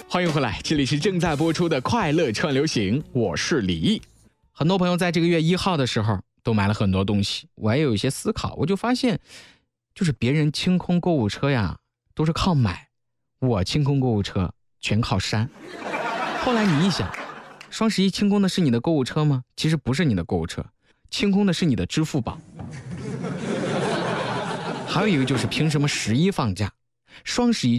欢迎回来，这里是正在播出的快乐串流行，我是李毅。很多朋友在这个月1号的时候都买了很多东西，我也有一些思考，我就发现就是别人清空购物车呀都是靠买，我清空购物车全靠删。后来你一想，双11清空的是你的购物车吗？其实不是你的购物车，清空的是你的支付宝。还有一个就是凭什么11放假，双11